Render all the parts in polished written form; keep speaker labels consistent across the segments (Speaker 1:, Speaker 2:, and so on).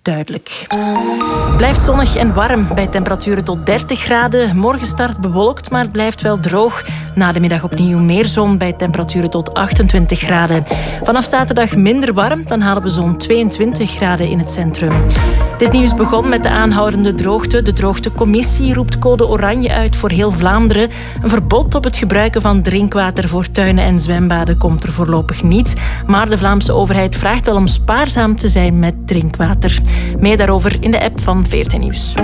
Speaker 1: duidelijk. Het blijft zonnig en warm bij temperaturen tot 30 graden. Morgen start bewolkt, maar het blijft wel droog. Na de middag opnieuw meer zon bij temperaturen tot 28 graden. Vanaf zaterdag minder warm, dan halen we zo'n 22 graden in het centrum. Dit nieuws begon met de aanhoudende droogte. De droogtecommissie roept code oranje uit voor heel Vlaanderen. Een verbod op het gebruiken van drinkwater voor tuinen en zwembaden komt er voorlopig niet. Maar de Vlaamse overheid vraagt wel om spaarzaam te zijn met drinkwater. Meer daarover in de app van VRT Nieuws.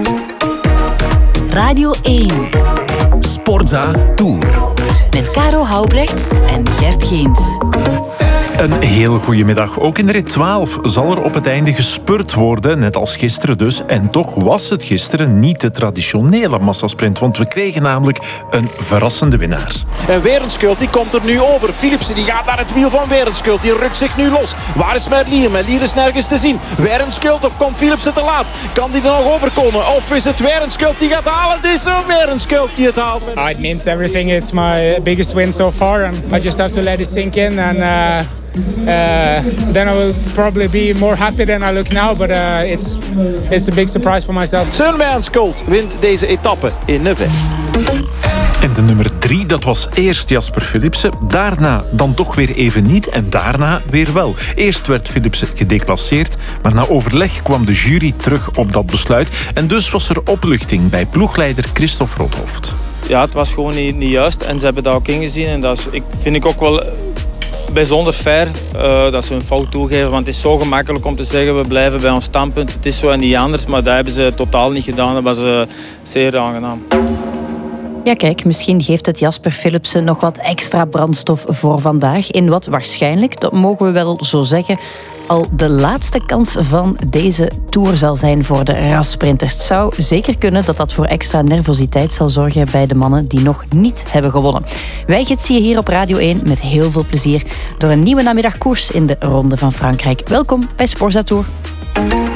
Speaker 2: Radio 1.
Speaker 3: Sportza Tour.
Speaker 2: Met Caro Houbrechts en Gert Geens.
Speaker 3: Een hele goede middag. Ook in de rit 12 zal er op het einde gespurt worden, net als gisteren dus. En toch was het gisteren niet de traditionele massasprint, want we kregen namelijk een verrassende winnaar.
Speaker 4: En Werenskuld, die komt er nu over. Philipsen, die gaat naar het wiel van Werenskuld. Die rukt zich nu los. Waar is Merlier? Merlier is nergens te zien. Werenskuld, of komt Philipsen te laat? Kan die er nog overkomen? Of is het Werenskuld die gaat halen? Het is Werenskuld die het haalt.
Speaker 5: It means everything. It's my biggest win so far. And I just have to let it sink in. And then I will probably be more happy than I look now. But it's a big surprise for myself.
Speaker 4: Søren Werenskuld wint deze etappe in Nevers.
Speaker 3: En de nummer 3, dat was eerst Jasper Philipsen. Daarna dan toch weer even niet en daarna weer wel. Eerst werd Philipsen gedeclasseerd, maar na overleg kwam de jury terug op dat besluit. En dus was er opluchting bij ploegleider Christophe Roodhoft.
Speaker 6: Ja, het was gewoon niet juist en ze hebben dat ook ingezien. En dat vind ik ook wel bijzonder fair dat ze hun fout toegeven. Want het is zo gemakkelijk om te zeggen, we blijven bij ons standpunt. Het is zo en niet anders, maar dat hebben ze totaal niet gedaan. Dat was zeer aangenaam.
Speaker 1: Ja, kijk, misschien geeft het Jasper Philipsen nog wat extra brandstof voor vandaag. In wat waarschijnlijk, dat mogen we wel zo zeggen, al de laatste kans van deze Tour zal zijn voor de rassprinters. Het zou zeker kunnen dat dat voor extra nervositeit zal zorgen bij de mannen die nog niet hebben gewonnen. Wij gidsen je hier op Radio 1 met heel veel plezier door een nieuwe namiddagkoers in de Ronde van Frankrijk. Welkom bij Sportza Tour.